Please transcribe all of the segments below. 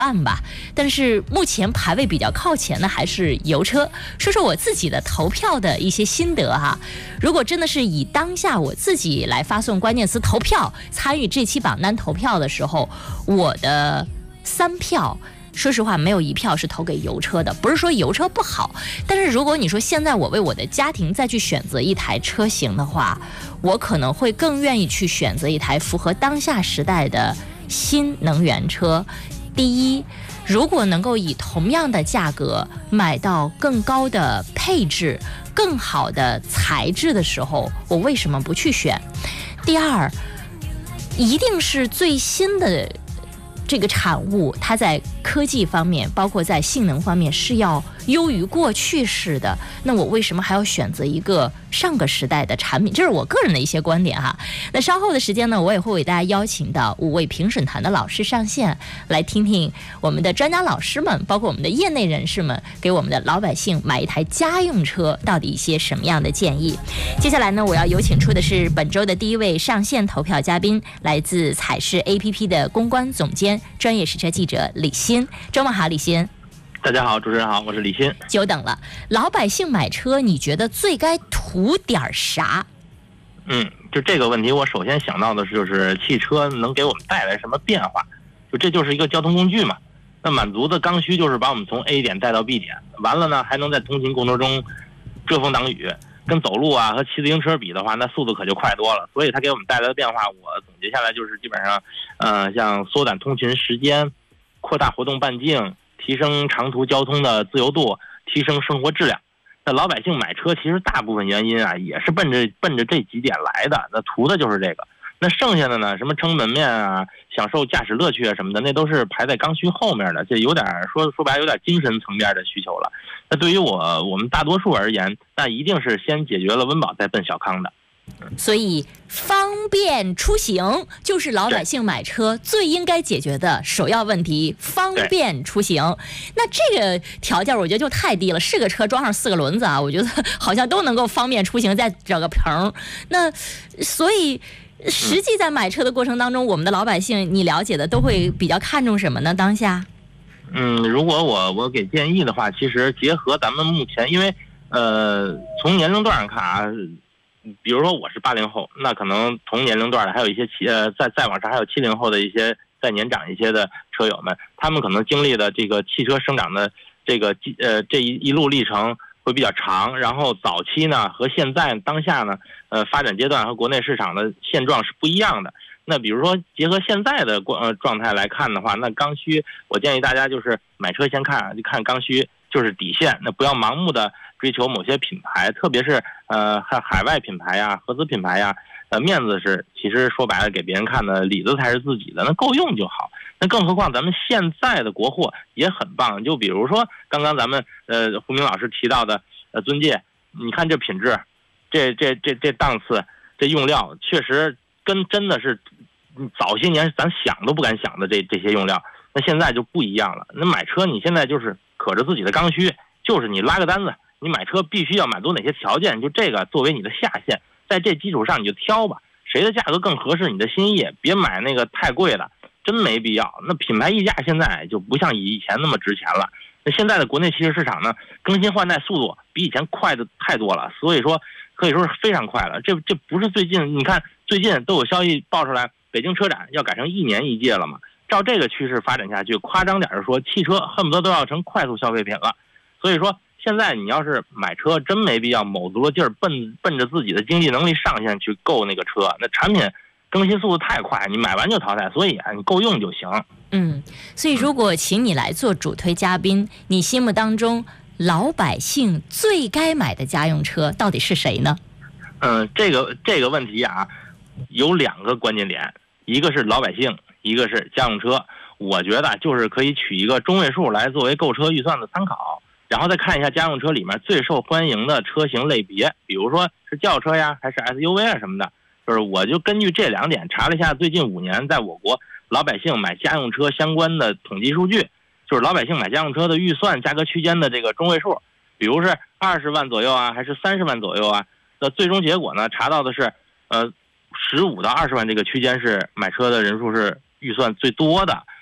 案吧，但是目前排位比较靠前的还是油车。说说我自己的投票的一些心得哈。如果真的是以当下我自己来发送关键词投票，参与这期榜单投票的时候，我的3票。说实话，没有1票是投给油车的，不是说油车不好，但是如果你说现在我为我的家庭再去选择一台车型的话，我可能会更愿意去选择一台符合当下时代的新能源车。第一，如果能够以同样的价格买到更高的配置、更好的材质的时候，我为什么不去选？第二，一定是最新的这个产物，它在科技方面，包括在性能方面是要优于过去式的，那我为什么还要选择一个上个时代的产品？这是我个人的一些观点哈。那稍后的时间呢，我也会为大家邀请到5位评审团的老师上线，来听听我们的专家老师们，包括我们的业内人士们，给我们的老百姓买一台家用车到底一些什么样的建议。接下来呢，我要有请出的是本周的第一位上线投票嘉宾，来自彩世 APP 的公关总监、专业实车记者李欣。周末好，李欣。 大家好，主持人好，我是李欣。 久等了，老百姓买车，你觉得最该图点啥？ 就这个问题，我首先想到的就是汽车能给我们带来什么变化？就这就是一个交通工具嘛。那满足的刚需就是把我们从 A 点带到 B 点，完了呢还能在通勤过程中遮风挡雨，跟走路啊和骑自行车比的话，那速度可就快多了。所以它给我们带来的变化，我总结下来就是基本上，像缩短通勤时间，扩大活动半径。提升长途交通的自由度，提升生活质量。那老百姓买车其实大部分原因啊，也是奔着这几点来的，那图的就是这个。那剩下的呢，什么撑门面啊，享受驾驶乐趣啊什么的，那都是排在刚需后面的，这有点说白了有点精神层面的需求了。那对于我们大多数而言，那一定是先解决了温饱再奔小康的。 所以方便出行就是老百姓买车最应该解决的首要问题，方便出行。那这个条件我觉得就太低了，是个车装上4个轮子啊，我觉得好像都能够方便出行，再整个棚。那所以实际在买车的过程当中，我们的老百姓你了解的都会比较看重什么呢？当下如果我给建议的话，其实结合咱们目前，因为从年龄段上看啊，比如说我是80后，那可能同年龄段的还有一些再往上还有70后的一些再年长一些的车友们，他们可能经历的这个汽车生长的这一路历程会比较长，然后早期呢和现在当下呢发展阶段和国内市场的现状是不一样的。那比如说结合现在的状态来看的话，那刚需我建议大家就是买车先看刚需就是底线，那不要盲目的追求某些品牌，特别是海外品牌呀、合资品牌呀，面子是其实说白了给别人看的，里子才是自己的，那够用就好。那更何况咱们现在的国货也很棒，就比如说刚刚咱们胡明老师提到的尊界，你看这品质，这档次，这用料，确实跟真的是早些年咱想都不敢想的这些用料，那现在就不一样了。那买车你现在就是可着自己的刚需，就是你拉个单子，你买车必须要满足哪些条件，就这个作为你的下限，在这基础上你就挑吧，谁的价格更合适你的心意，别买那个太贵的，真没必要。那品牌溢价现在就不像以前那么值钱了。那现在的国内汽车市场呢，更新换代速度比以前快的太多了，所以说可以说是非常快了。这不是最近，你看最近都有消息爆出来，北京车展要改成1年1届了嘛。照这个趋势发展下去，夸张点的说，汽车恨不得都要成快速消费品了。所以说现在你要是买车，真没必要卯足了劲儿奔着自己的经济能力上限去购那个车，那产品更新速度太快，你买完就淘汰，所以你够用就行。 所以如果请你来做主推嘉宾，你心目当中老百姓最该买的家用车到底是谁呢？ 这个问题啊，有2个关键点，一个是老百姓，一个是家用车。我觉得就是可以取一个中位数来作为购车预算的参考，然后再看一下家用车里面最受欢迎的车型类别，比如说是轿车呀，还是 SUV 啊什么的。就是我就根据这2点查了一下最近5年在我国老百姓买家用车相关的统计数据，就是老百姓买家用车的预算价格区间的这个中位数，比如是20万左右啊，还是30万左右啊。那最终结果呢，查到的是15到20万这个区间是买车的人数是预算最多的，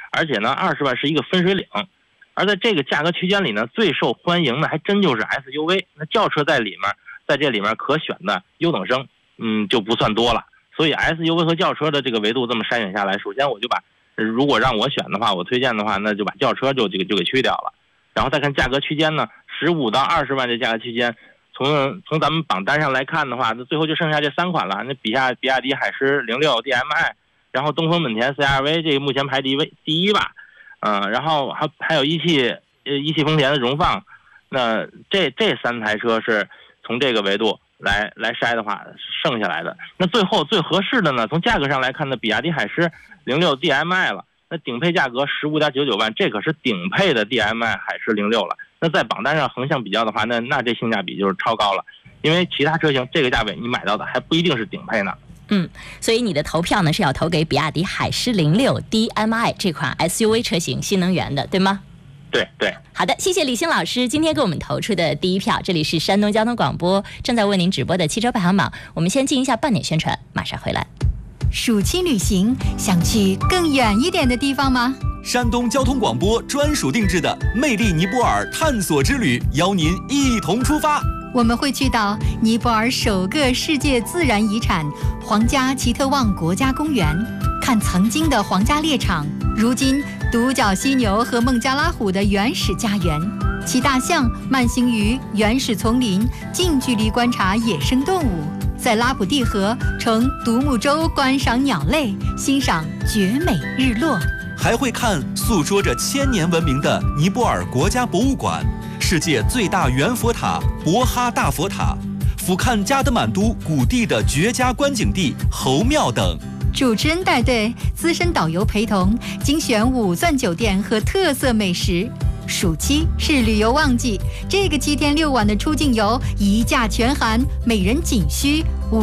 而且呢20万是一个分水岭。而在这个价格区间里呢，最受欢迎的还真就是 SUV。那轿车在这里面可选的优等生，就不算多了。所以 SUV 和轿车的这个维度这么筛选下来，首先我就把，如果让我选的话，我推荐的话，那就把轿车就给去掉了。然后再看价格区间呢，15到20万这价格区间，从咱们榜单上来看的话，那最后就剩下这3款了。那比亚迪海狮06 DMI， 然后东风本田 CR-V， 这个目前排第一吧。然后还有一汽丰田的荣放。那这3台车是从这个维度来筛的话剩下来的。那最后最合适的呢，从价格上来看呢，比亚迪海狮06 DMI 了。那顶配价格15.99万，这可是顶配的 DMI 海狮06了。那在榜单上横向比较的话，那这性价比就是超高了，因为其他车型这个价位你买到的还不一定是顶配呢。 所以你的投票呢是要投给比亚迪海狮06 DMI 这款 SUV 车型，新能源的，对吗？ 对。 好的，谢谢李欣老师今天给我们投出的第一票。这里是山东交通广播正在为您直播的汽车排行榜，我们先进一下半点宣传，马上回来。 暑期旅行想去更远一点的地方吗？ 山东交通广播专属定制的魅力尼泊尔探索之旅，邀您一同出发。 我们会去到尼泊尔首个世界自然遗产皇家奇特旺国家公园，看曾经的皇家猎场，如今独角犀牛和孟加拉虎的原始家园，骑大象慢行于原始丛林，近距离观察野生动物，在拉普蒂河乘独木舟观赏鸟类，欣赏绝美日落。 还会看诉说着1000年文明的尼泊尔国家博物馆，世界最大圆佛塔博哈大佛塔，俯瞰加德满都谷地的绝佳观景地侯庙等。 主持人带队，资深导游陪同，精选5钻酒店和特色美食。暑期是旅游旺季，这个7天6晚的出境游一价全含，每人仅需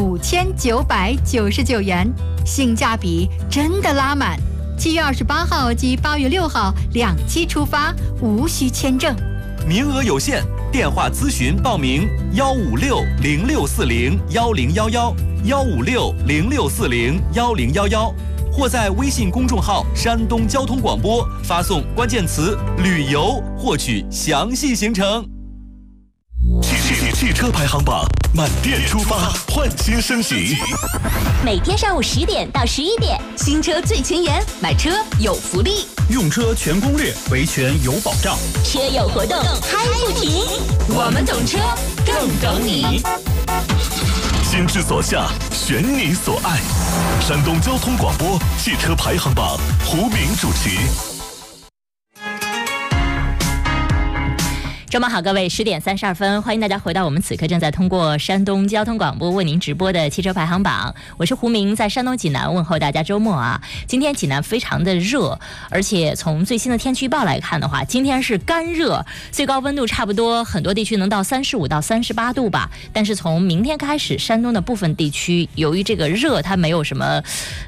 5999元，性价比真的拉满。7月28号及8月6号2期出发，无需签证， 名额有限，电话咨询报名15606401115615606401011，或在微信公众号山东交通广播发送关键词旅游获取详细行程。 汽车排行榜，满店出发，换新升级。 每天上午10点到11点，新车最前沿，买车有福利， 用车全攻略，维权有保障， 车友活动嗨不停。我们懂车，更懂你。 心之所向，选你所爱。山东交通广播汽车排行榜，胡明主持。 周末好，各位，10点32分，欢迎大家回到我们此刻正在通过山东交通广播为您直播的汽车排行榜，我是胡明，在山东济南问候大家周末啊。今天济南非常的热，而且从最新的天气预报来看的话，今天是干热，最高温度差不多很多地区能到35到38度吧。但是从明天开始，山东的部分地区由于这个热它没有什么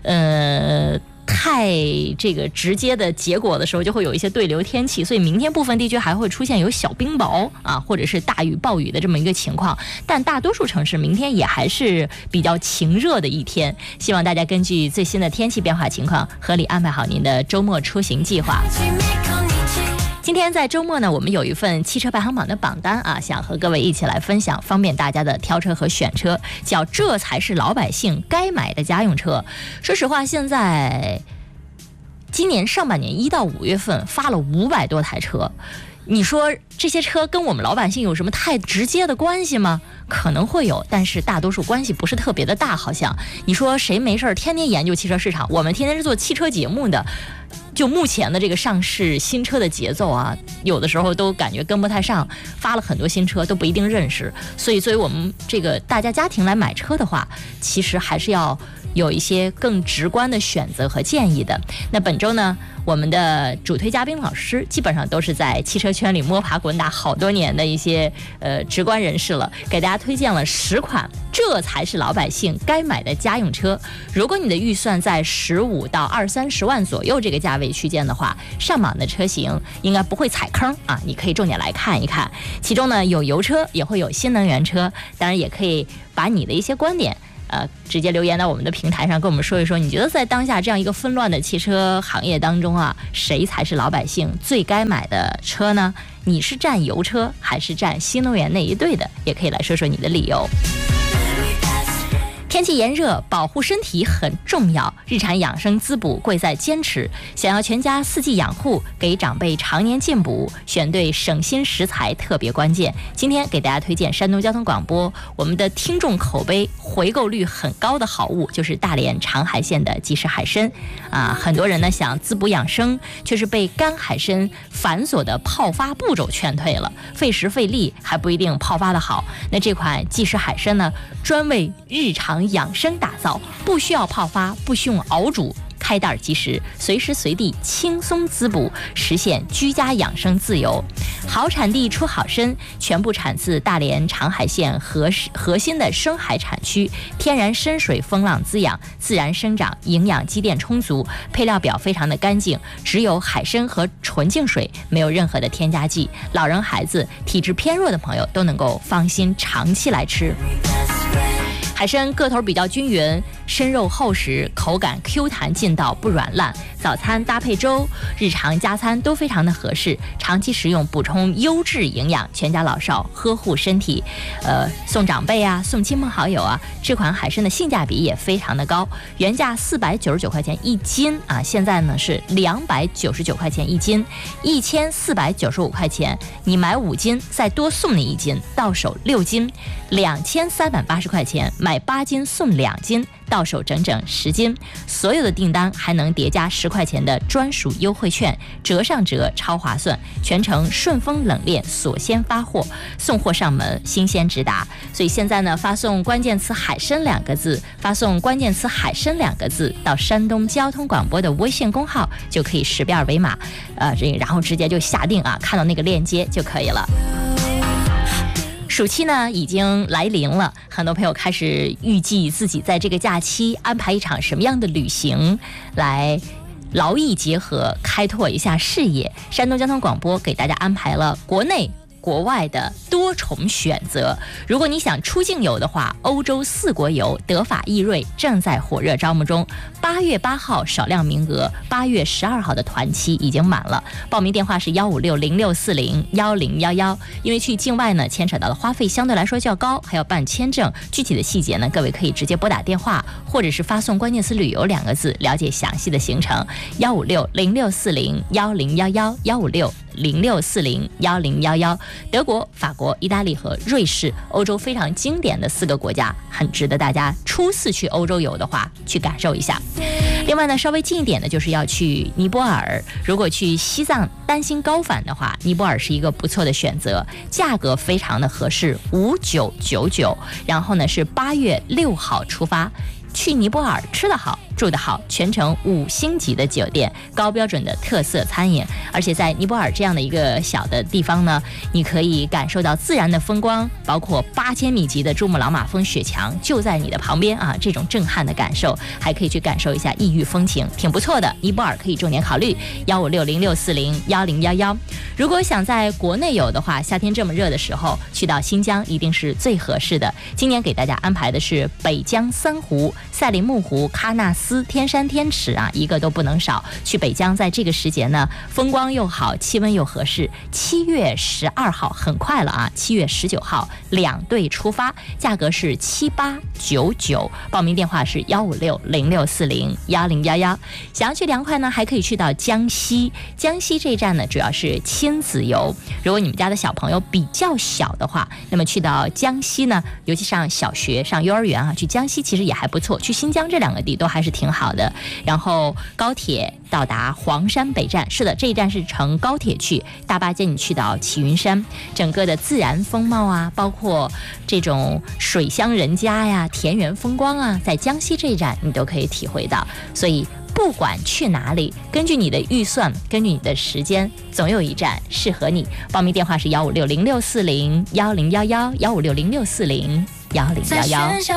太这个直接的结果的时候，就会有一些对流天气，所以明天部分地区还会出现有小冰雹啊，或者是大雨暴雨的这么一个情况。但大多数城市明天也还是比较晴热的一天，希望大家根据最新的天气变化情况，合理安排好您的周末出行计划。今天在周末呢，我们有一份汽车排行榜的榜单啊，想和各位一起来分享，方便大家的挑车和选车，叫这才是老百姓该买的家用车。说实话，现在今年上半年1到5月份发了500多台车，你说这些车跟我们老百姓有什么太直接的关系吗？可能会有，但是大多数关系不是特别的大。好像你说谁没事天天研究汽车市场，我们天天是做汽车节目的，就目前的这个上市新车的节奏啊，有的时候都感觉跟不太上，发了很多新车都不一定认识。所以作为我们这个大家家庭来买车的话，其实还是要有一些更直观的选择和建议的。那本周呢，我们的主推嘉宾老师基本上都是在汽车圈里摸爬滚打好多年的一些直观人士了，给大家推荐了10款这才是老百姓该买的家用车。如果你的预算在15到20-30万左右这个价位区间的话，上榜的车型应该不会踩坑啊，你可以重点来看一看。其中呢有油车，也会有新能源车，当然也可以把你的一些观点直接留言到我们的平台上，跟我们说一说，你觉得在当下这样一个纷乱的汽车行业当中啊，谁才是老百姓最该买的车呢？你是站油车还是站新能源那一队的？也可以来说说你的理由。天气炎热，保护身体很重要，日产养生滋补贵在坚持。想要全家4季养护，给长辈常年进补，选对省心食材特别关键。今天给大家推荐山东交通广播，我们的听众口碑回购率很高的好物就是大连长海鲜的即食海参很多人呢想滋补养生，却是被干海参繁琐的泡发步骤劝退了，费时费力还不一定泡发的好。那这款即食海参呢，专为日常养生打造，不需要泡发，不需要熬煮，开袋即食，随时随地轻松滋补，实现居家养生自由。好产地出好参，全部产自大连长海县核心的深海产区，天然深水风浪滋养，自然生长，营养积淀充足，配料表非常的干净，只有海参和纯净水，没有任何的添加剂，老人孩子体质偏弱的朋友都能够放心长期来吃。海参个头比较均匀，参肉厚实，口感 Q 弹劲道，不软烂。早餐搭配粥，日常加餐都非常的合适，长期食用补充优质营养，全家老少呵护身体。送长辈啊，送亲朋好友啊，这款海参的性价比也非常的高，原价499块钱一斤现在呢是299块钱一斤，1495块钱，你买5斤再多送你1斤，到手6斤，2380块钱。买8斤送2斤，到手整整10斤，所有的订单还能叠加10块钱的专属优惠券，折上折，超划算，全程顺丰冷链锁先发货，送货上门，新鲜直达。所以现在呢，发送关键词海参2个字，发送关键词海参2个字到山东交通广播的微信公号，就可以识别二维码，然后直接就下定看到那个链接就可以了。暑期呢已经来临了，很多朋友开始预计自己在这个假期安排一场什么样的旅行，来劳逸结合，开拓一下视野。山东交通广播给大家安排了国内国外的多重选择。如果你想出境游的话，欧洲4国游德法意瑞正在火热招募中，8月8号少量名额，8月12号的团期已经满了。报名电话是15606401011。因为去境外呢，牵扯到的花费相对来说较高，还要办签证，具体的细节呢，各位可以直接拨打电话，或者是发送关键词旅游2个字，了解详细的行程。15606401011，15606401011。德国、法国、意大利和瑞士，欧洲非常经典的4个国家，很值得大家初次去欧洲游的话去感受一下。另外呢，稍微近一点的就是要去尼泊尔。如果去西藏担心高反的话，尼泊尔是一个不错的选择，价格非常的合适，5999。然后呢是8月6号出发。去尼泊尔吃得好，住得好，全程5星级的酒店，高标准的特色餐饮。而且在尼泊尔这样的一个小的地方呢，你可以感受到自然的风光，包括8000米级的珠穆朗玛峰雪墙就在你的旁边这种震撼的感受，还可以去感受一下异域风情，挺不错的。尼泊尔可以重点考虑15606401011。如果想在国内游的话，夏天这么热的时候，去到新疆一定是最合适的。今年给大家安排的是北疆3湖、赛里木湖、喀纳斯、天山天池一个都不能少。去北疆在这个时节呢，风光又好，气温又合适。7月12号很快了7月19号2队出发，价格是7899，报名电话是15606401011。想要去凉快呢，还可以去到江西。江西这一站呢，主要是亲子游。如果你们家的小朋友比较小的话，那么去到江西呢，尤其上小学、上幼儿园去江西其实也还不错。去新疆这2个地都还是挺好的。然后高铁到达黄山北站，是的，这一站是乘高铁去，大巴接你去到齐云山。整个的自然风貌包括这种水乡人家呀、田园风光在江西这一站你都可以体会到。所以不管去哪里，根据你的预算，根据你的时间，总有一站适合你。报名电话是15606401011，15606401011。